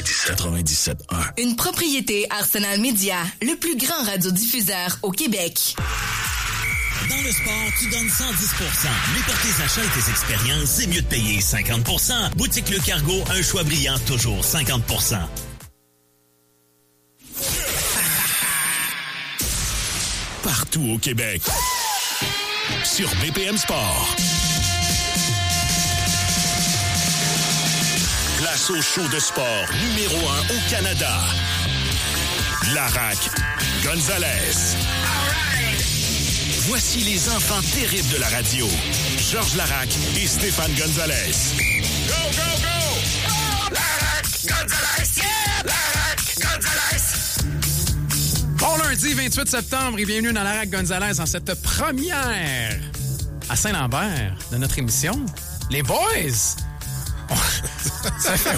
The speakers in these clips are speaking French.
97.1. Une propriété Arsenal Media, le plus grand radiodiffuseur au Québec. Dans le sport, tu donnes 110%. Mais pour tes achats et tes expériences, c'est mieux de payer 50%. Boutique Le Cargo, un choix brillant, toujours 50%. Partout au Québec. Sur BPM Sport. Place au show de sport numéro 1 au Canada. Larac Gonzalez. Voici les enfants terribles de la radio. Georges Larac et Stéphane Gonzalez. Go, go, go! Oh, Larac Gonzalez! Yeah! Larac Gonzalez! Bon lundi 28 septembre et bienvenue dans Larac Gonzalez en cette première à Saint-Lambert de notre émission. Les boys! Ça fait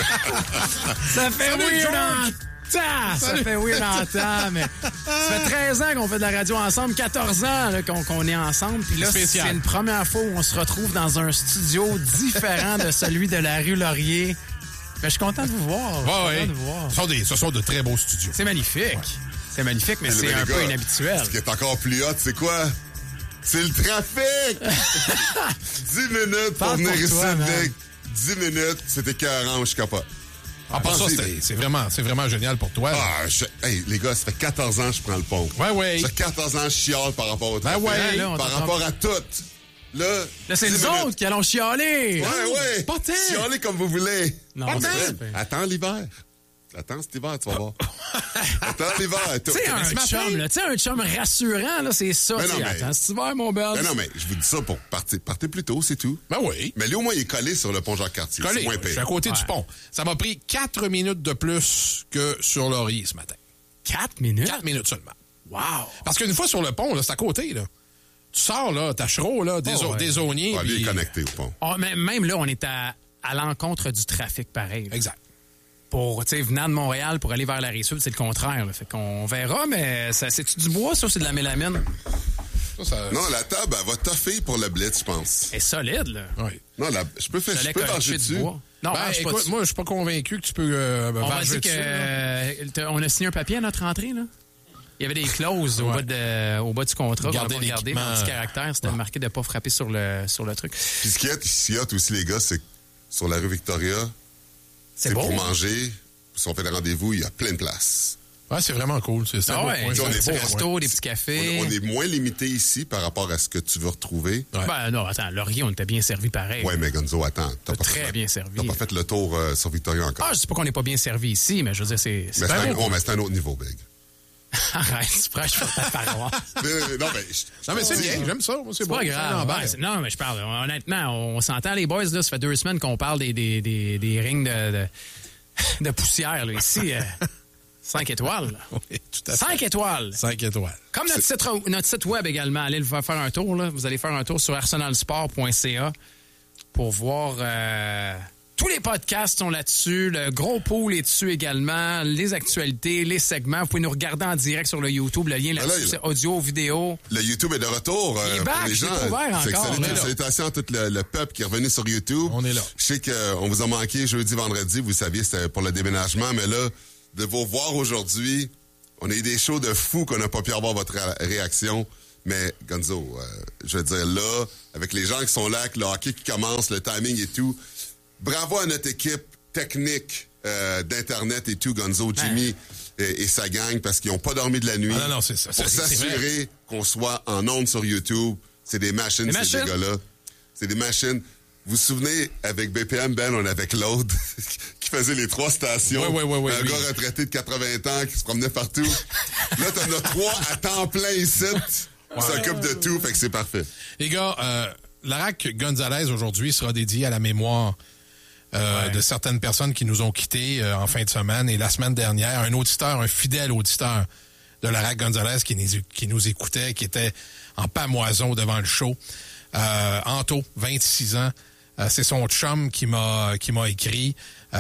Ça fait weird en temps! Ça fait weird en temps, mais ça fait 13 ans qu'on fait de la radio ensemble, 14 ans là, qu'on est ensemble. Puis là, c'est une première fois où on se retrouve dans un studio différent de celui de la rue Laurier. Mais je suis content de vous voir. Ouais, ouais. Ce sont de très beaux studios. C'est magnifique. Ouais. C'est magnifique, mais c'est un peu inhabituel. Ce qui est encore plus hot, c'est quoi? C'est le trafic! 10 minutes pour venir ici, mec. 10 minutes, c'était écœurant, je capote. Ah, pour ça, c'est vraiment génial pour toi. Hey, les gars, ça fait 14 ans que je prends le pont. Ouais. Ça fait 14 ans que je chiale par rapport au trafic. Par rapport à tout. Là c'est nous autres qui allons chialer. Ouais. Pas tant. Chialer comme vous voulez. Non, attends l'hiver. Attends cet hiver, tu vas voir. Attends l'hiver. Tu sais, un chum rassurant, là, c'est ça. Attends cet hiver, mon bel. Non, mais je vous dis ça pour partir plus tôt, c'est tout. Ben oui. Mais lui, au moins, il est collé sur le pont Jacques-Cartier. C'est moins pire. Je suis à côté du pont. Ça m'a pris 4 minutes de plus que sur Laurier ce matin. 4 minutes? 4 minutes seulement. Wow! Parce qu'une fois sur le pont, là, c'est à côté, là. Tu sors, là, Tachereau, là, des auniers. Lui, il est connecté au pont. Même là, on est à l'encontre du trafic, pareil. Là. Exact. Pour, tu sais, venant de Montréal pour aller vers la Rive-Sud, c'est le contraire. Là. Fait qu'on verra, mais c'est-tu du bois, ça, ou c'est de la mélamine? Non, la table, elle va toffer pour le blitz, je pense. Elle est solide, là. Oui. Non, je peux marcher dessus. Non, écoute, moi, je suis pas convaincu que tu peux marcher dessus. On a signé un papier à notre entrée, là. Il y avait des clauses au bas du contrat. Garder dans le petit caractère. C'était marqué de ne pas frapper sur le truc. Puis ce qui est ici aussi, les gars, c'est que sur la rue Victoria, c'est pour manger. Si on fait des rendez-vous, il y a plein de places. Ouais, c'est vraiment cool. C'est des petits restos, des petits cafés. On est moins limité ici par rapport à ce que tu veux retrouver. Ouais. Ben non, attends, Laurier, on était bien servi pareil. Ouais, mais Gonzo, attends. Très bien servi. T'as pas fait le tour sur Victoria encore. Je dis pas qu'on n'est pas bien servi ici, mais je veux dire, c'est c'est un autre niveau, Big. Arrête, tu prêches pour ta paroisse. Non, mais c'est bien, j'aime ça. C'est pas grave. Non, mais je parle, honnêtement, on s'entend, les boys, là, ça fait 2 semaines qu'on parle des rings de poussière, là, ici. 5 étoiles. Là. Oui, tout à fait. 5 étoiles. 5 étoiles. Comme notre site web également. Allez faire un tour, là. Vous allez faire un tour sur arsenalsport.ca pour voir... tous les podcasts sont là-dessus. Le gros pool est dessus également. Les actualités, les segments. Vous pouvez nous regarder en direct sur le YouTube. Le lien là-dessus, c'est audio, vidéo. Le YouTube est de retour pour les gens. Salutations à tout le peuple qui est revenu sur YouTube. On est là. Je sais qu'on vous a manqué jeudi, vendredi. Vous saviez, c'était pour le déménagement. Mais là, de vous voir aujourd'hui, on a eu des shows de fous qu'on n'a pas pu avoir votre réaction. Mais Gonzo, je veux dire, là, avec les gens qui sont là, avec le hockey qui commence, le timing et tout... Bravo à notre équipe technique d'Internet et tout, Gonzo, Jimmy et sa gang, parce qu'ils n'ont pas dormi de la nuit. Non, c'est ça. Pour s'assurer qu'on soit en ondes sur YouTube. C'est des machines, ces gars-là. C'est des machines. Vous vous souvenez, avec BPM, on avait Claude qui faisait les 3 stations. Oui, un gars retraité de 80 ans qui se promenait partout. Là, t'en as 3 à temps plein ici. Qui s'occupent de tout, fait que c'est parfait. Les gars, Larac Gonzalez, aujourd'hui, sera dédié à la mémoire de certaines personnes qui nous ont quittés en fin de semaine et la semaine dernière. Un fidèle auditeur de Larac Gonzalez qui nous écoutait, qui était en pamoison devant le show. Anto, 26 ans. C'est son chum qui m'a écrit.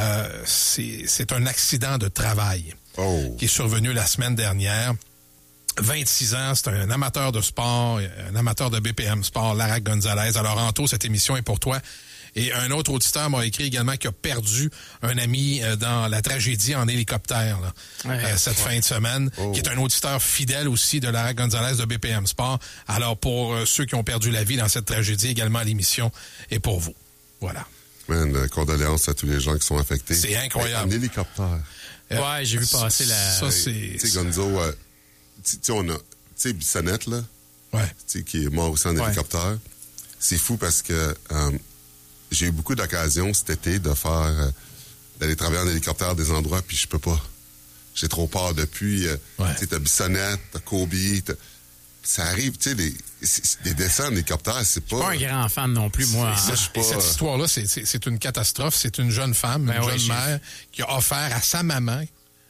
C'est un accident de travail qui est survenu la semaine dernière. 26 ans, c'est un amateur de sport, un amateur de BPM Sport, Larac Gonzalez. Alors, Anto, cette émission est pour toi. Et un autre auditeur m'a écrit également qu'il a perdu un ami dans la tragédie en hélicoptère là, cette fin de semaine, qui est un auditeur fidèle aussi de Lara Gonzalez de BPM Sport. Alors, pour ceux qui ont perdu la vie dans cette tragédie, également l'émission est pour vous. Voilà. Man, condoléances à tous les gens qui sont affectés. C'est incroyable. En hélicoptère. Ouais, j'ai vu passer la... Ça, c'est... Tu sais, Gonzo, tu sais, on a... Tu sais, Bissonnette, là, tu sais, qui est mort aussi en hélicoptère. C'est fou parce que j'ai eu beaucoup d'occasions cet été d'aller travailler en hélicoptère à des endroits, puis je peux pas. J'ai trop peur depuis. Tu sais, t'as Bissonnette, t'as Kobe, ça arrive, tu sais, des décès en hélicoptère, c'est pas... Je suis pas un grand fan non plus, moi. Cette histoire-là, c'est une catastrophe. C'est une jeune femme, une jeune mère qui a offert à sa maman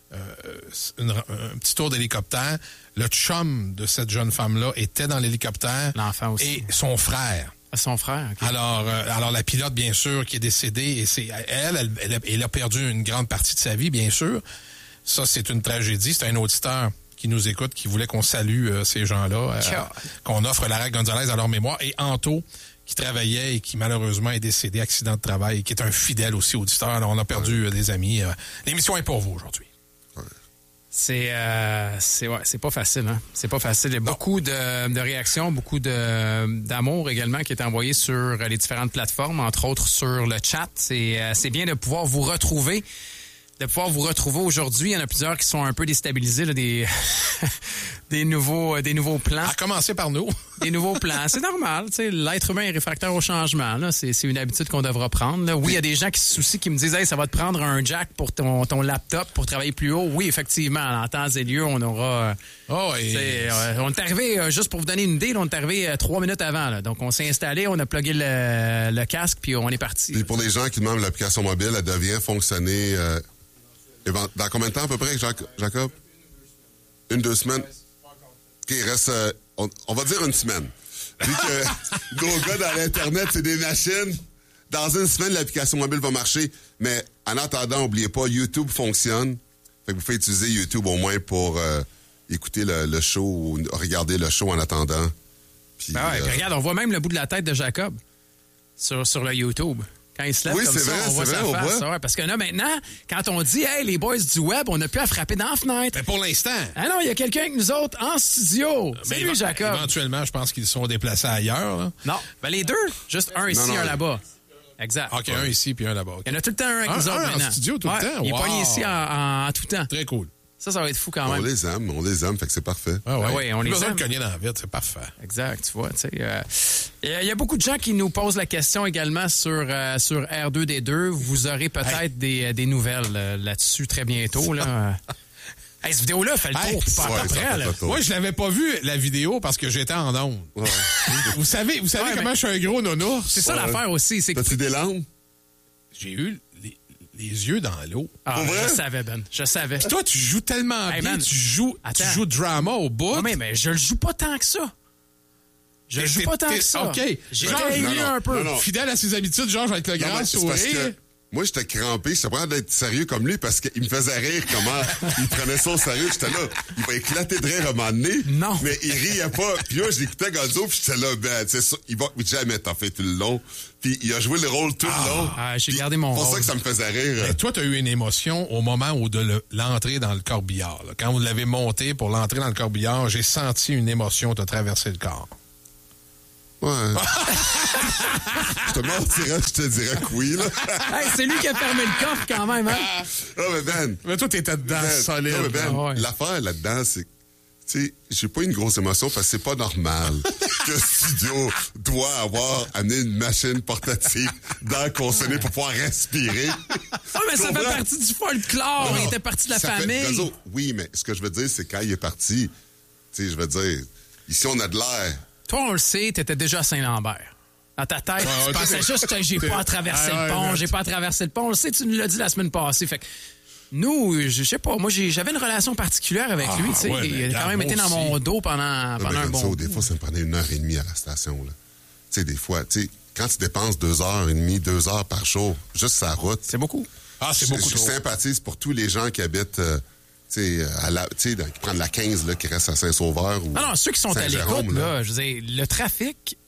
un petit tour d'hélicoptère. Le chum de cette jeune femme-là était dans l'hélicoptère. L'enfant aussi. Et son frère. Son frère, OK. Alors la pilote, bien sûr, qui est décédée, et c'est elle a perdu une grande partie de sa vie, bien sûr. Ça, c'est une tragédie. C'est un auditeur qui nous écoute, qui voulait qu'on salue ces gens-là, qu'on offre Lara Gonzalez à leur mémoire. Et Anto, qui travaillait et qui malheureusement est décédé, accident de travail, et qui est un fidèle aussi auditeur. Alors, on a perdu des amis. L'émission est pour vous aujourd'hui. C'est pas facile, hein. C'est pas facile. Il y a beaucoup de réactions, beaucoup d'amour également qui est envoyé sur les différentes plateformes, entre autres sur le chat. C'est bien de pouvoir vous retrouver. Aujourd'hui. Il y en a plusieurs qui sont un peu déstabilisés, là, des nouveaux plans. À commencer par nous. Des nouveaux plans. C'est normal, tu sais, l'être humain est réfractaire au changement, là. C'est une habitude qu'on devra prendre, là. Oui, il y a des gens qui se soucient, qui me disent, hey, ça va te prendre un jack pour ton laptop pour travailler plus haut. Oui, effectivement, en temps et lieu, on aura... on est arrivé, juste pour vous donner une idée, là, on est arrivé 3 minutes avant, là. Donc, on s'est installé, on a plugué le casque, puis on est parti. Et pour les gens qui demandent l'application mobile, elle devient fonctionner... dans combien de temps à peu près, Jacob? 1-2 semaines? OK, il reste... on va dire 1 semaine. Vu que nos gars dans l'Internet, c'est des machines. Dans 1 semaine, l'application mobile va marcher. Mais en attendant, n'oubliez pas, YouTube fonctionne. Fait que vous pouvez utiliser YouTube au moins pour écouter le show ou regarder le show en attendant. Puis, puis regarde, on voit même le bout de la tête de Jacob sur le YouTube. Quand il se lève comme ça, on voit sa face. Ouais, parce que là, maintenant, quand on dit « Hey, les boys du web, on n'a plus à frapper dans la fenêtre. » Mais pour l'instant. Ah non, il y a quelqu'un avec nous autres en studio. Salut, Jacob. Éventuellement, je pense qu'ils sont déplacés ailleurs. Là. Non, ben les deux. Juste un ici, un là-bas. Exact. OK, un ici puis un là-bas. Okay. Il y en a tout le temps un avec nous autres maintenant. En studio tout le temps? Il est pogné ici en tout temps. Très cool. Ça va être fou quand même. On les aime, fait que c'est parfait. Ah ouais. Oui, on les aime. besoin de cogner dans la vitre, c'est parfait. Exact, tu vois. Il y a beaucoup de gens qui nous posent la question également sur R2D2. Vous aurez peut-être des nouvelles là-dessus très bientôt. Là. Cette vidéo-là fait le tour. Après, là. Moi, je l'avais pas vu, la vidéo, parce que j'étais en onde. Ouais. Vous savez comment je suis un gros nounours? C'est ça l'affaire aussi. T'as-tu des larmes? J'ai eu les yeux dans l'eau. Ah, je savais, Ben. Je savais. Toi, tu joues tellement bien. Man, tu joues drama au bout. Non, mais je le joue pas tant que ça. Je le joue pas tant que ça. OK. J'ai réélu un peu. Non. Fidèle à ses habitudes, Georges, avec le grand sourire. Moi, j'étais crampé. J'étais pas d'être sérieux comme lui parce qu'il me faisait rire comment il prenait ça au sérieux. J'étais là, il va éclater de rire à un moment donné. Non. Mais il riait pas. Puis là, je l'écoutais Gonzo, puis j'étais là, ben, c'est ça, il va jamais t'en fait tout le long. Puis il a joué le rôle tout le long. J'ai gardé mon rôle. C'est pour ça que ça me faisait rire. Mais toi, tu as eu une émotion au moment où de l'entrée dans le corbillard. Là. Quand vous l'avez monté pour l'entrée dans le corbillard, j'ai senti une émotion te traverser le corps. Ouais. Je te dirais que oui, là. Hey, c'est lui qui a fermé le coffre quand même, hein? Ah, mais Ben. Mais toi, t'étais dedans, solide. Non, mais Ben, l'affaire là-dedans, c'est tu sais, j'ai pas une grosse émotion parce que c'est pas normal que le studio doit avoir amené une machine portative dans le consommé pour pouvoir respirer. Ah, mais ça fait partie du folklore. Il était parti de la famille. Oui, mais ce que je veux dire, c'est quand il est parti, tu sais, je veux dire, ici, on a de l'air. Toi, on le sait, t'étais déjà à Saint-Lambert. Dans ta tête, tu pensais juste que j'ai pas à traverser le pont, j'ai pas à traverser le pont. On le sait, tu nous l'as dit la semaine passée. Fait que nous, je sais pas, moi, j'avais une relation particulière avec lui, tu sais. Il a quand même été dans mon dos pendant un bon bout. Des fois, ça me prenait 1h30 à la station, là. Tu sais, des fois, tu sais, quand tu dépenses 2h30, 2 heures par jour, juste sa route. C'est beaucoup. Ah, c'est beaucoup trop. Je sympathise pour tous les gens qui habitent... tu sais, qui prennent la 15, là, qui reste à Saint-Sauveur ou non, ceux qui sont à l'écoute, là, je veux dire, le trafic, tu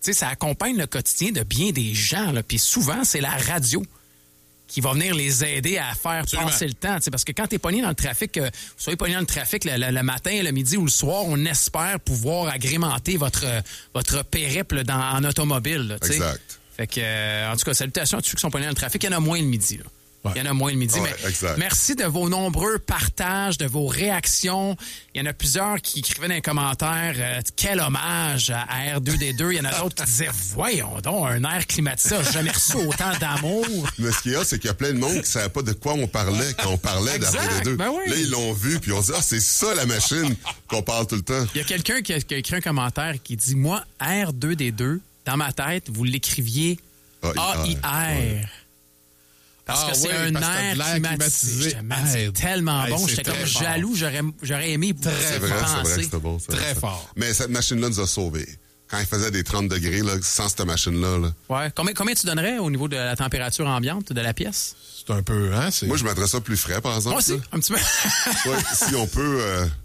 sais, ça accompagne le quotidien de bien des gens. Là. Puis souvent, c'est la radio qui va venir les aider à faire Absolument. passer le temps. Parce que quand t'es pogné dans le trafic, vous soyez pogné dans le trafic le matin, le midi ou le soir, on espère pouvoir agrémenter votre périple en automobile. Là, Exact. Fait que, en tout cas, salutations à tous ceux qui sont pognés dans le trafic. Il y en a moins le midi. Là. Ouais. Il y en a moins le midi. Ouais, mais exact. merci de vos nombreux partages, de vos réactions. Il y en a plusieurs qui écrivaient dans les commentaires quel hommage à R2D2. Il y en a d'autres qui disaient voyons donc, un air climatisé, j'ai jamais reçu autant d'amour. Mais ce qu'il y a, c'est qu'il y a plein de monde qui ne savait pas de quoi on parlait quand on parlait d'R2D2. Ben oui. Là, ils l'ont vu, puis on dit, c'est ça la machine qu'on parle tout le temps. Il y a quelqu'un qui a écrit un commentaire qui dit moi, R2D2, dans ma tête, vous l'écriviez AIR. Ouais. Parce que c'est oui, un parce que t'as air de l'air climatisé. climatisé. C'est tellement Hey, bon. c'est J'étais très comme fort. jaloux. J'aurais aimé C'est vrai que penser. c'était bon. c'est vrai, Très ça. fort. Mais cette machine-là nous a sauvés. Quand il faisait des 30 degrés, là, sans cette machine-là, là, Ouais. Combien tu donnerais au niveau de la température ambiante de la pièce? C'est un peu, hein? moi, je mettrais ça plus frais, par exemple. Moi aussi, là. un petit peu. Ouais, si on peut...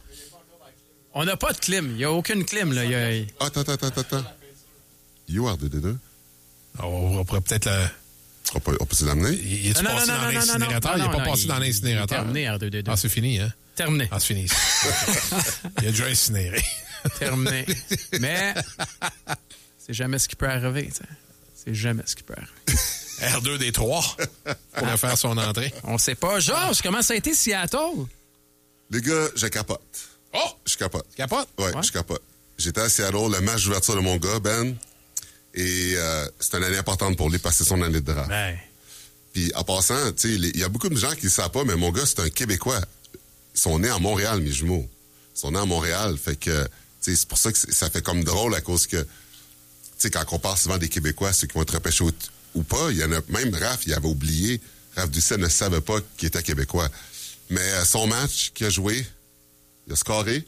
On n'a pas de clim. Il n'y a aucune clim. Là. Attends. You R2D2? On pourrait peut-être le... On peut se l'amener? Il est passé Non, dans l'incinérateur? Il n'est pas passé dans l'incinérateur. Terminé, R2D2. Ah, c'est fini, hein? Terminé. Ah, c'est fini. Il a déjà incinéré. Terminé. Mais c'est jamais ce qui peut arriver. T'sais. C'est jamais ce qui peut arriver. R2D3 pourrait faire son entrée. On sait pas. Georges, comment ça a été Seattle? Les gars, je capote. Oh! Je capote. Capote? Ouais, je capote. J'étais à Seattle, le match d'ouverture de mon gars, Ben. Et c'est une année importante pour lui parce que c'est son année de draft. Ben. Puis en passant, tu sais, il y a beaucoup de gens qui ne savent pas, mais mon gars, c'est un Québécois. Ils sont nés à Montréal, mes jumeaux. Ils sont nés à Montréal. Fait que, tu sais, c'est pour ça que ça fait comme drôle à cause que, tu sais, quand on parle souvent des Québécois, ceux qui vont être repêchés ou pas, il y en a, même Raph, il avait oublié. Raph Ducet ne savait pas qu'il était Québécois. Mais son match qu'il a joué, il a scoré.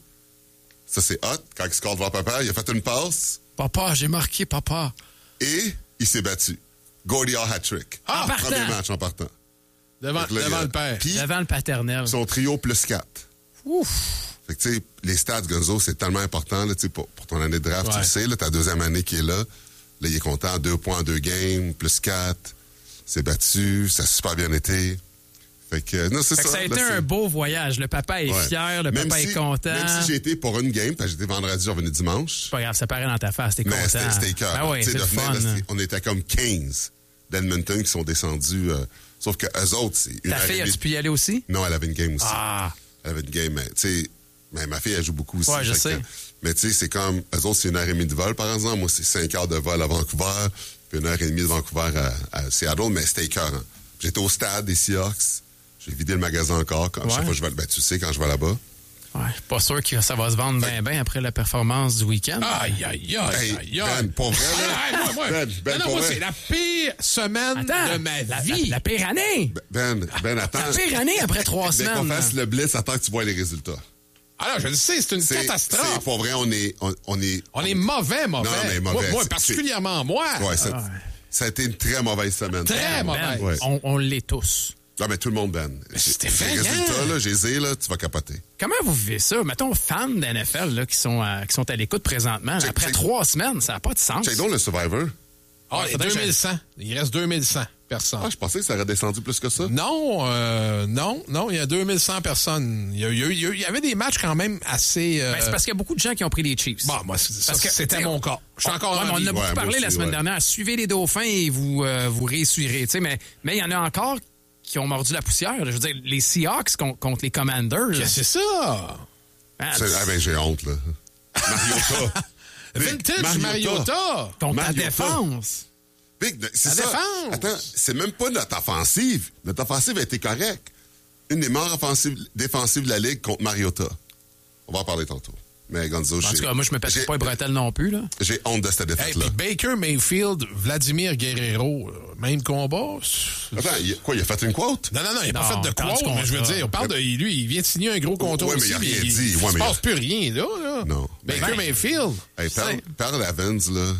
Ça, c'est hot. Quand il score devant papa, il a fait une passe. Papa, j'ai marqué, papa. Et il s'est battu. Gordy Hall hat-trick. En partant. Premier match en partant. Devant le père. Puis, Devant le paternel. son trio plus 4. Ouf. Fait que, tu sais, les stats, Gonzo, c'est tellement important, là, tu sais, pour ton année de draft, Ouais. tu le sais, là, ta deuxième année qui est là. Là, il est content, 2 points en 2 games, plus 4. C'est battu, ça a super bien été. Fait que, non, c'est Fait que ça. ça a là, été c'est- un beau voyage. Le papa est Ouais. fier, le Même papa si- est content. Même si j'ai été pour une game, parce que j'étais vendredi, je revenu dimanche. C'est pas grave, ça paraît dans ta face, t'es Mais content. c'était cœur. Ben oui, c'est le fun. On était comme 15 d'Edmonton qui sont descendus. Sauf que eux autres, c'est une Ta heure fille, et demie. as-tu pu y aller aussi? Non, elle avait une game aussi. Ah, Elle avait une game, mais tu sais, mais ma fille, elle joue beaucoup aussi. Ouais, je Fait sais. que- mais tu sais, c'est comme, eux autres, c'est 1h30 de vol, par exemple. Moi, c'est 5 heures de vol à Vancouver, puis 1h30 de Vancouver à Seattle, mais c'était écœurant. J'étais au stade des Seahawks. J'ai vidé le magasin encore. Quand, Ouais. chaque fois que je vais, ben, tu sais, quand je vais là-bas. ouais, je suis pas sûr que ça va se vendre bien après la performance du week-end. Aïe, aïe, aïe, Hey, aïe, aïe. Ben, pour vrai, là. Hey, moi, Ben, non, pour moi, vrai. c'est la pire semaine Attends, de ma vie. la pire année. Ben, attends. La pire année après 3 Dès qu'on semaines. fasse le blitz, attends que tu vois les résultats. Alors, je le sais, c'est une C'est catastrophe. pour vrai, on est On est mauvais. Non, mais mauvais. Moi, C'est- particulièrement moi. Ouais, ça a été une très mauvaise semaine. Très mauvais. Ouais. On l'est tous. Non, mais tout le monde, Ben. c'est Les effrayant. résultats, là, j'ai les ai, là, tu vas capoter. Comment vous vivez ça? Mettons, fans d'NFL là, qui sont à l'écoute présentement. Check, Après check. 3 semaines, ça n'a pas de sens. Check donc le Survivor. Ah, faudrait que 2100. Il reste 2100 personnes. Ah, je pensais que ça aurait descendu plus que ça. Non, il y a 2100 personnes. Il y avait des matchs quand même assez... Ben, c'est parce qu'il y a beaucoup de gens qui ont pris les Chiefs. Bon, moi, Parce que c'était t'sais, mon cas. Je suis encore Ouais, mais en on en vie. a beaucoup Ouais, parlé moi la aussi, semaine ouais. dernière. Suivez les dauphins et vous réussirez. Mais il y en a encore qui ont mordu la poussière. Je veux dire, les Seahawks contre les Commanders. Qu'est-ce que c'est ça? Ah, Ah ben, j'ai honte, là. Mariota. Vintage Mariota. contre la Mariota. défense. Big, c'est La ça. défense. Attends, c'est même pas notre offensive. Notre offensive a été correcte. Une des meilleures défensives de la Ligue contre Mariota. On va en parler tantôt. Mais Gonzo, En tout cas, moi, je me pète pas les bretelles non plus. Là. J'ai honte de cette Hey, défaite-là. puis Baker Mayfield, Vladimir Guerrero, même combat. Attends, il a fait une quote? Non, il n'a pas Non, fait de parle quote, du mais je veux contrat. dire, on parle de lui, il vient de signer un gros contrat Ouais, mais aussi. il a rien mais dit. Il Ouais, se mais passe plus rien, là. Non. Baker Ben, Mayfield. Hey, parle à Vance, là.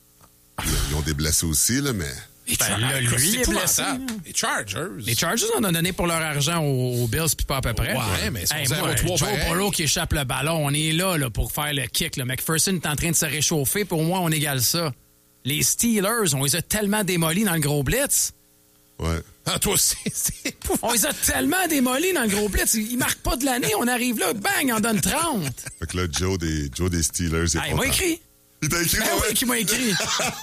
Ils ont des blessés aussi, là, mais... Ben, là, lui, c'est il est blessé. épouvantable. Les Chargers. Les Chargers en ont donné pour leur argent aux Bills puis pas à peu près. Ouais, mais ils sont moi, 0-3 Joe pareil. Burrow qui échappe le ballon, on est là pour faire le kick. Là. McPherson est en train de se réchauffer. Pour moi, on égale ça. Les Steelers, on les a tellement démolis dans le gros blitz. Ouais. Ah, toi aussi, c'est épouvantable. On les a tellement démolis dans le gros blitz. Ils marquent pas de l'année. On arrive là, bang, on donne 30. Fait que là, Joe des Steelers, Ah, il m'a écrit. Il t'a écrit, Ben oui, qui m'a écrit.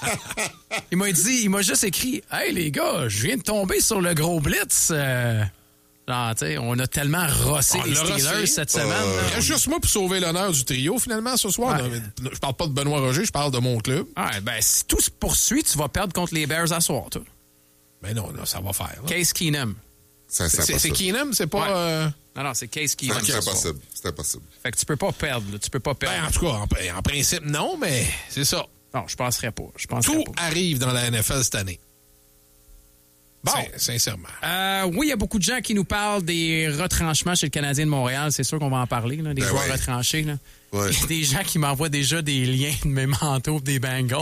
Il m'a juste écrit, « Hey, les gars, je viens de tomber sur le gros blitz. Genre, tu sais, on a tellement rossé les Steelers cette semaine. Il y a juste moi pour sauver l'honneur du trio, finalement, ce soir. Ouais. Je parle pas de Benoît Roger, je parle de mon club. Ouais, ben, si tout se poursuit, tu vas perdre contre les Bears à soir, toi. Mais non, là, ça va faire. Là. Case Keenum. C'est Keenum, c'est pas... Non, c'est Case Keenum. C'est impossible. C'est impossible. Fait que tu peux pas perdre, là. Tu peux pas perdre. Ben, en tout cas, en principe, non, mais c'est ça. Non, je penserais pas. Tout arrive dans la NFL cette année. Bon. Sincèrement. Oui, il y a beaucoup de gens qui nous parlent des retranchements chez le Canadien de Montréal. C'est sûr qu'on va en parler, là, des joueurs retranchés. Là. Ouais. Il y a des gens qui m'envoient déjà des liens de mes manteaux des Bengals.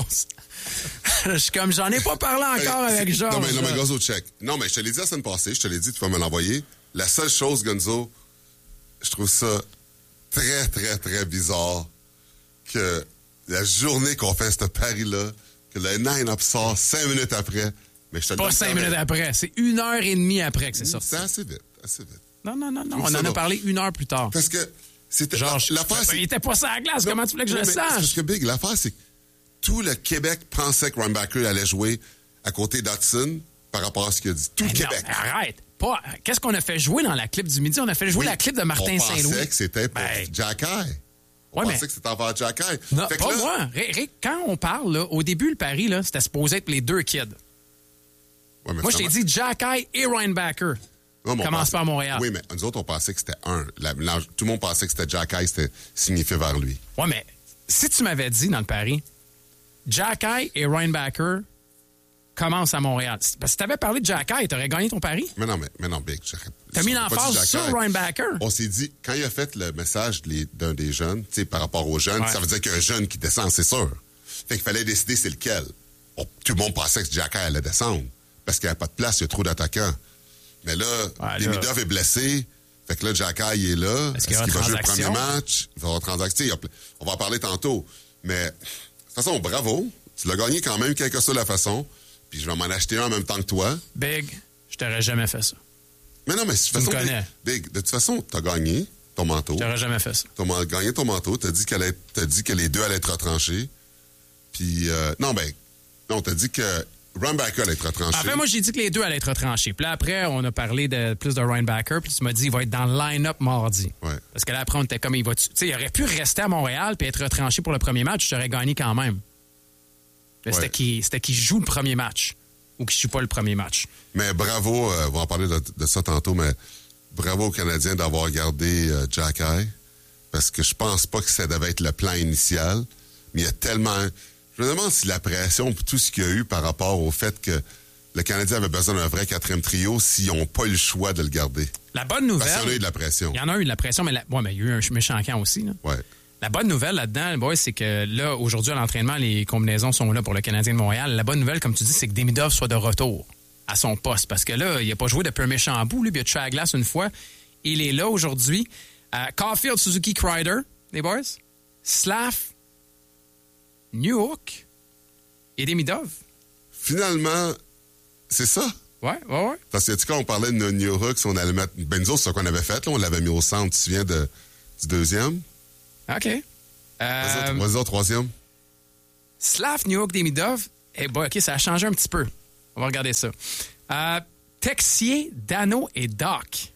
Je suis comme, j'en ai pas parlé encore avec Georges. Non, mais Gonzo, check. Non, mais je te l'ai dit la semaine passée, je te l'ai dit, tu vas me l'envoyer. La seule chose, Gonzo, je trouve ça très, très, très bizarre que la journée qu'on fait ce pari-là, que le 9-up sort 5 minutes après, mais je te le Pas dis 5 minutes après, c'est 1h30 après que c'est sorti. C'est assez vite, assez vite. Non, on en a parlé 1 heure plus tard. Parce que c'était... Georges, il était pas sur la glace, Non, comment tu voulais que je le mais sache? Parce que Big, l'affaire, c'est que tout le Québec pensait que Reinbacker allait jouer à côté d'Hudson par rapport à ce qu'il a dit. Tout le Québec. Non, arrête. Pas. Qu'est-ce qu'on a fait jouer dans la clip du midi? On a fait jouer la clip de Martin Saint-Louis. On pensait que c'était pour Jack Eye. On pensait que c'était envers Jack Eye. Non, pas là, moi. Rick, quand on parle, là, au début, le pari, là, c'était supposé être les deux kids. Ouais, moi, je t'ai dit Jack Eye et Reinbacker. Commence par Montréal. Oui, mais nous autres, on pensait que c'était un. Tout le monde pensait que c'était Jack Eye, c'était signifié vers lui. Ouais, mais si tu m'avais dit dans le pari, Jack Eye et Reinbacker commencent à Montréal. Parce que si t'avais parlé de Jack Eye, t'aurais gagné ton pari. Mais non, Big. T'as mis l'emphase sur Reinbacker. On s'est dit, quand il a fait le message d'un des jeunes, tu sais, par rapport aux jeunes, ça veut dire qu'il y a un jeune qui descend, c'est sûr. Fait qu'il fallait décider c'est lequel. Tout le monde pensait que Jack Eye allait descendre. Parce qu'il n'y avait pas de place, il y a trop d'attaquants. Mais là, Demidov est blessé. Fait que là, Jack Eye est là. Est-ce qu'il va jouer le premier match? Il va avoir transaction. On va en parler tantôt. Mais, de toute façon, bravo. Tu l'as gagné quand même, quelle que soit la façon. Puis je vais m'en acheter un en même temps que toi. Big, je t'aurais jamais fait ça. Mais non, mais de toute façon, Big, de toute façon, t'as gagné ton manteau. Je t'aurais jamais fait ça. T'as gagné ton manteau. T'as dit que les deux allaient être retranchés. Puis, t'as dit que Reinbacker allait être retranché. En fait, moi, j'ai dit que les deux allaient être retranchés. Puis là, après, on a parlé plus de Reinbacker. Puis tu m'as dit, il va être dans le line-up mardi. Ouais. Parce que là, après, on était comme, il aurait pu rester à Montréal puis être retranché pour le premier match. J'aurais gagné quand même. C'était qui joue le premier match ou qui joue pas le premier match. Mais bravo, on va en parler de ça tantôt, mais bravo aux Canadiens d'avoir gardé Jack Eye. Parce que je pense pas que ça devait être le plan initial. Mais il y a tellement... Je me demande si la pression pour tout ce qu'il y a eu par rapport au fait que le Canadien avait besoin d'un vrai quatrième trio s'ils n'ont pas eu le choix de le garder. La bonne nouvelle... Parce qu'il y en a eu de la pression. Il y en a eu de la pression, mais il y a eu un méchant camp aussi. Là. Ouais. La bonne nouvelle là-dedans, boy, c'est que là, aujourd'hui, à l'entraînement, les combinaisons sont là pour le Canadien de Montréal. La bonne nouvelle, comme tu dis, c'est que Demidov soit de retour à son poste. Parce que là, il n'a pas joué depuis un méchant bout. Lui, il a touché à la glace une fois. Il est là aujourd'hui. Caulfield, Suzuki, Kreider, les boys. Slav, Newhook et Demidov. Finalement, c'est ça. Ouais. Parce que, tu sais, quand on parlait de Newhook, si on allait mettre Benzo, c'est ça qu'on avait fait. Là, on l'avait mis au centre. Tu te souviens du deuxième? OK. Vas-y, au troisième. Slav, Newhook, Demidov. OK, ça a changé un petit peu. On va regarder ça. Texier, Dano et Doc.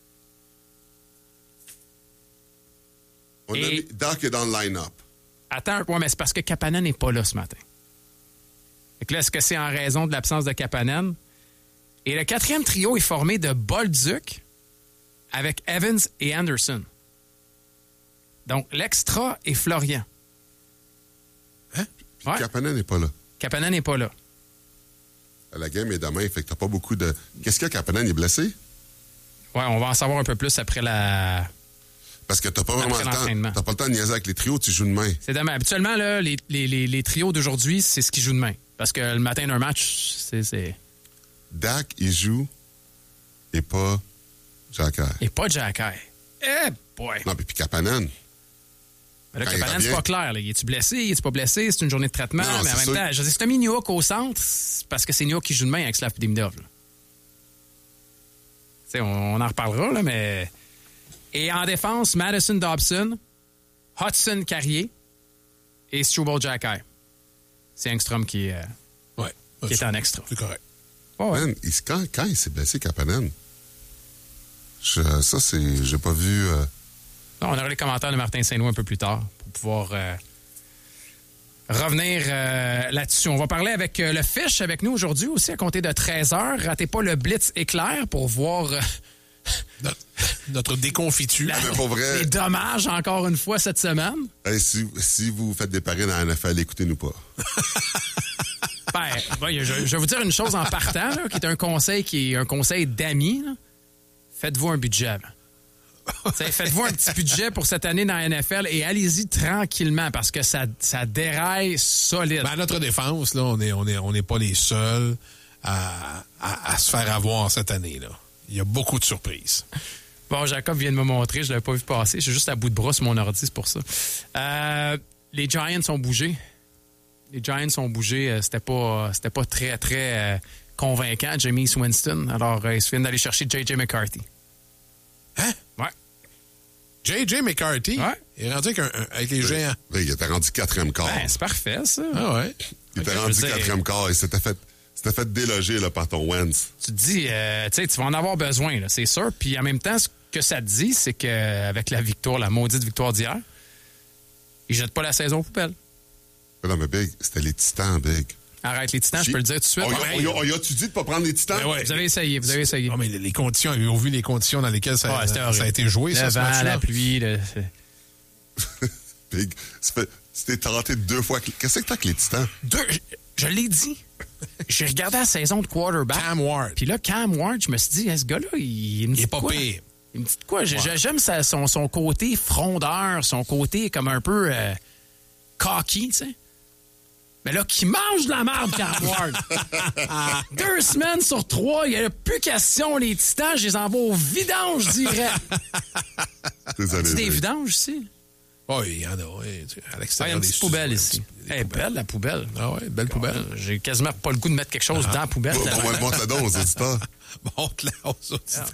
Doc est dans le line-up. Attends, mais c'est parce que Kapanen n'est pas là ce matin. Fait que là, est-ce que c'est en raison de l'absence de Kapanen? Et le quatrième trio est formé de Bolduc avec Evans et Anderson. Donc, l'extra est Florian. Hein? Puis Kapanen n'est pas là. Kapanen n'est pas là. La game est demain, fait que t'as pas beaucoup de... Qu'est-ce qu'il y a, Kapanen? Il est blessé? Ouais, on va en savoir un peu plus après la... Parce que t'as pas vraiment le temps. T'as pas le temps de niaiser avec les trios, tu joues demain. C'est demain. Habituellement, là, les trios d'aujourd'hui, c'est ce qu'ils jouent demain. Parce que le matin d'un match, c'est... Dak, il joue et pas Jack Eye. Et pas Jack Eye. Eh boy! Non, puis Kapanen. Mais là, Quand il Kapanen, c'est revient. pas clair. Là. Es-tu blessé? Es-tu pas blessé? C'est une journée de traitement. Non, mais en c'est même sûr. temps, je dis, si t'as mis Newhook au centre, c'est parce que c'est Newhook qui joue demain avec Slav Demidov. Tu sais, on en reparlera, là, mais... Et en défense, Madison Dobson, Hudson Carrier et Struble Jacky. C'est Engstrom qui est en extra. C'est correct. Oh, ouais. Man, quand il s'est blessé, Kapanen, j'ai pas vu... Non, on aura les commentaires de Martin Saint-Louis un peu plus tard pour pouvoir revenir là-dessus. On va parler avec le Fish avec nous aujourd'hui aussi à compter de 13h. Ratez pas le Blitz éclair pour voir Notre déconfiture. Mais pour vrai, les dommages encore une fois cette semaine. hey, si vous faites des paris dans la NFL, écoutez-nous pas. Je vais vous dire une chose en partant, là, qui est un conseil d'amis. Là. Faites-vous un budget. Faites-vous un petit budget pour cette année dans la NFL et allez-y tranquillement parce que ça déraille solide. Ben, à notre défense, là, on n'est pas les seuls à se faire avoir cette année, là. Il y a beaucoup de surprises. Bon, Jacob vient de me montrer, je ne l'avais pas vu passer. Je suis juste à bout de bras sur mon ordi, c'est pour ça. Les Giants ont bougé. C'était pas très, très convaincant, Jameis Winston. Alors, ils viennent d'aller chercher J.J. McCarthy. Hein? Ouais. J.J. McCarthy? Ouais. Il est rendu avec les géants. Oui, il était rendu 4e quart. Ben, c'est parfait, ça. Ah ouais. Il était Ok, rendu je veux dire- 4e quart et c'était fait déloger là, par ton Wentz. Tu te dis, tu vas en avoir besoin, là, c'est sûr. Puis en même temps, ce que ça te dit, c'est qu'avec la maudite victoire d'hier, ils jettent pas la saison aux poubelles. Mais non, mais Big, c'était les Titans, Big. Arrête les Titans, je peux le dire tout de suite. On y a-tu dit de pas prendre les Titans? Ben ouais. Vous avez essayé. Non, mais les conditions, ils ont vu les conditions dans lesquelles ça Ouais, c'était horrible. a été joué, Le ça, ce vent, match-là. la pluie. Big, c'était tenté 2 fois. Qu'est-ce que t'as avec les Titans? Je l'ai dit. J'ai regardé la saison de quarterback. Cam Ward. Puis là, Cam Ward, je me suis dit, ce gars-là, il me dit Il est pas quoi? pire. Il me dit quoi? J'aime son côté frondeur, son côté comme un peu cocky, tu sais. Mais là, qui mange de la merde, Cam Ward. 2 semaines sur 3, il n'y a plus question, les Titans, je les envoie au vidange direct. Désolé. C'est des Big. vidanges ici. Oui, il y en a, oui. À Il y a l'extérieur une des petite studios, poubelle un ici. petit- Elle est belle, la poubelle. Ah ouais, belle poubelle. J'ai quasiment pas le goût de mettre quelque chose dans la poubelle. Montre-la donc aux auditeurs. Montre-la aux auditeurs.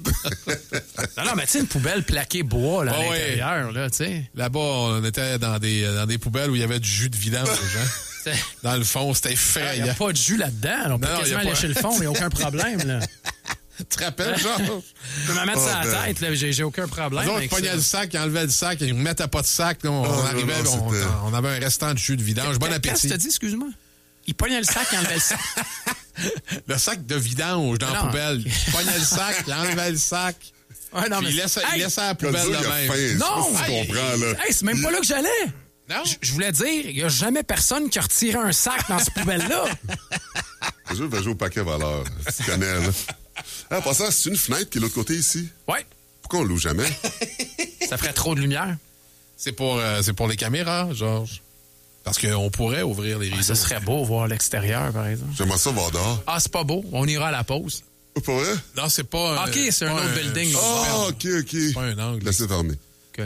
Non, mais tu sais, une poubelle plaquée bois là, à Ouais, ouais. l'intérieur, là, tu sais. Là-bas, on était dans des poubelles où il y avait du jus de vidange, hein. Dans le fond, c'était Il effrayant. n'y a pas de jus là-dedans. On peut Non, quasiment y a pas. lécher le fond, il n'y a aucun problème. Là. Tu te rappelles, genre? Je peux me mettre ça à la ben. tête, là, j'ai aucun problème. Nous autres, avec ils pognaient ça. le sac, ils enlevaient le sac, ils ne mettaient pas de sac. Là, on non, arrivait, non, on, c'était- on avait un restant de jus de vidange. Bon Qu'est-ce que appétit. tu as dit, excuse-moi? Il pognait le sac, il enlevait le sac. Le sac de vidange dans la Non. poubelle. Il pognait le sac, il enlevait le sac. Ouais, non, Puis il laissait la Comme poubelle ça, il de a même. faim. Non! Je sais pas si tu comprends, là. Hey, c'est même pas là que j'allais. Non? Je voulais dire, il n'y a jamais personne qui a retiré un sac dans cette poubelle-là. Je vais jouer au paquet valeur. Tu connais, là. Ah, en passant, c'est une fenêtre qui est de l'autre côté ici. Ouais, Pourquoi on loue jamais? ça ferait trop de lumière. C'est pour les caméras, Georges. Parce qu'on pourrait ouvrir les rideaux. Ça serait beau voir l'extérieur, par exemple. J'aimerais ça voir dehors. Ah, c'est pas beau. On ira à la pause. Oh, pour vrai? Non, c'est pas... OK, c'est un pas autre building. Ah, OK. pas un angle. Laissez fermer. OK.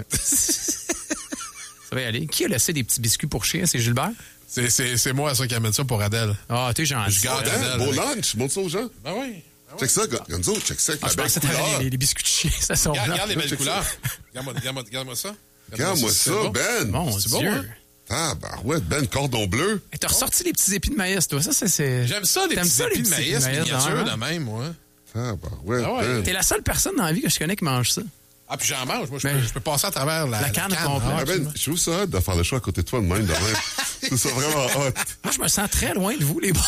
Ça va y aller. Qui a laissé des petits biscuits pour chien? C'est Gilbert? C'est moi, ça, qui amène ça pour Adèle. Ah, t'es gentil. Je garde Hein? Adèle. Beau lunch. Montre ça aux gens. Ben oui. Check ça, Gonzo. Check ça avec Ah, la je belle pensais que t'avais couleur. les biscuits de chien, ça sont Regarde les belles check couleurs. Regarde-moi ça. Regarde-moi ça, C'est beau. Ben. Mon C'est Dieu. beau, hein? Ah, bah ouais, Ben, cordon bleu. Hey, t'as ressorti les petits épis de maïs, toi. Ça, c'est... J'aime ça, les T'aimes petits ça, épis les de petits maïs, épis de maïs, miniatures hein? de même, moi. Ah, bah ouais, Ah ouais. Ben. T'es la seule personne dans la vie que je connais qui mange ça. Ah, puis j'en mange. Moi, Ben, je peux passer à travers la canne complète. Ah, Ah, Ben, je trouve ça hot de faire le choix à côté de toi de même. C'est ça vraiment hot. Moi, je me sens très loin de vous, les boys.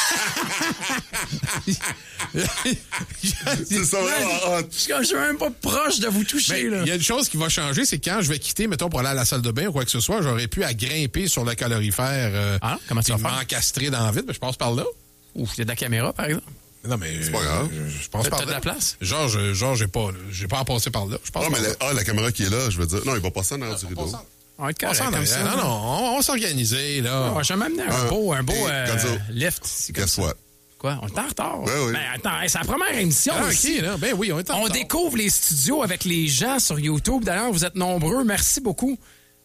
C'est ça vraiment hot. Je suis même pas proche de vous toucher, Ben, là. il y a une chose qui va changer, c'est quand je vais quitter, mettons, pour aller à la salle de bain ou quoi que ce soit, j'aurais pu à grimper sur le calorifère. Ah, comment tu vas faire? M'encastrer dans la vide, mais je passe par là. Ouf, il y a de la caméra, par exemple. Non, mais. C'est pas grave. Je passe par T'as là. de la place? Georges, j'ai pas à passer par là. Je passe Ah, par mais là. la caméra qui est là, je veux dire. Non, il va passer en arrière du rideau. On va être On correct s'en comme arrière. ça. Non, non, on va s'organiser, là. Ouais, je vais m'amener un beau Hey, Gonzo. lift. ici, comme Guess ça. what? Quoi? On est en retard? Ouais, oui. Ben, attends, hey, c'est la première émission Ah, aussi. OK, là. Ben oui, on est en On retard. découvre les studios avec les gens sur YouTube. D'ailleurs, vous êtes nombreux. Merci beaucoup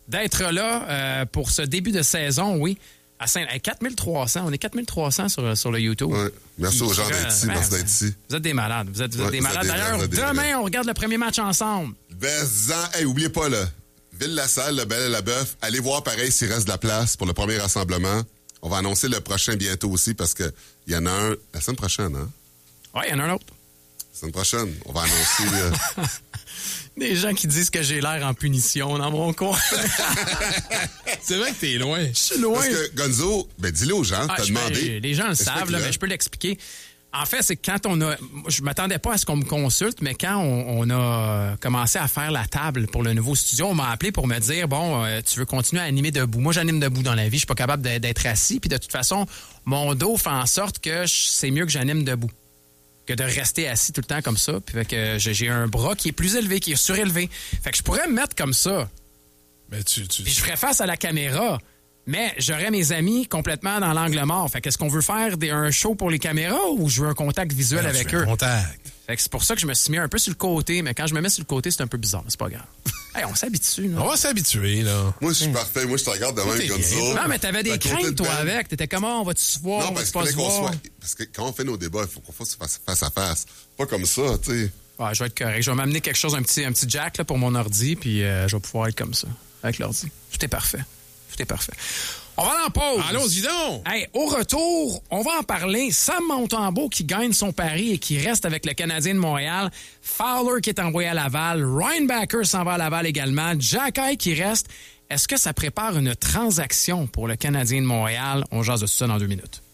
d'être là pour ce début de saison, oui. À 4300. On est 4300 sur le YouTube. Ouais. Merci aux gens d'être ici. Merci d'être ici. Vous êtes des malades. Vous êtes des malades. D'ailleurs, demain, on regarde le premier match ensemble. Hey, oubliez pas, là. Ville-la-Salle, le Bel et la Bœuf. Allez voir, pareil, s'il reste de la place pour le premier rassemblement. On va annoncer le prochain bientôt aussi parce qu'il y en a un la semaine prochaine, hein? Oui, il y en a un autre. La semaine prochaine, on va annoncer... Des gens qui disent que j'ai l'air en punition dans mon coin. C'est vrai que t'es loin. Je suis loin. Parce que Gonzo, dis-le aux gens, t'as demandé. Les gens le savent, là, mais je peux l'expliquer. En fait, c'est que quand je m'attendais pas à ce qu'on me consulte, mais quand on a commencé à faire la table pour le nouveau studio, on m'a appelé pour me dire, tu veux continuer à animer debout. Moi, j'anime debout dans la vie. Je suis pas capable d'être assis. Puis de toute façon, mon dos fait en sorte que c'est mieux que j'anime debout que de rester assis tout le temps comme ça. Puis fait que j'ai un bras qui est plus élevé, qui est surélevé. Fait que je pourrais me mettre comme ça. Mais Puis je ferais face à la caméra. Mais j'aurais mes amis complètement dans l'angle mort. Fait qu'est-ce qu'on veut faire un show pour les caméras ou je veux un contact visuel avec eux? Contact. Fait que c'est pour ça que je me suis mis un peu sur le côté. Mais quand je me mets sur le côté, c'est un peu bizarre. C'est pas grave. Hey, on s'habitue, là. On va s'habituer, là. Moi, je suis parfait. Moi, je te regarde de même comme ça. Non, mais t'avais des craintes, toi, avec. T'étais comment? On va-tu se voir? Non, on parce va pas se voir? Parce que quand on fait nos débats, il faut qu'on fasse face à face. Pas comme ça, tu sais. Ouais, je vais être correct. Je vais m'amener quelque chose, un petit jack là, pour mon ordi, puis je vais pouvoir être comme ça, avec l'ordi. Tout est parfait. Tout est parfait. On va en pause. Allons-y donc! Hey, au retour, on va en parler. Sam Montembeault qui gagne son pari et qui reste avec le Canadien de Montréal. Fowler qui est envoyé à Laval. Ryan Backer s'en va à Laval également. Jack Eye qui reste. Est-ce que ça prépare une transaction pour le Canadien de Montréal? On jase de tout ça dans 2 minutes.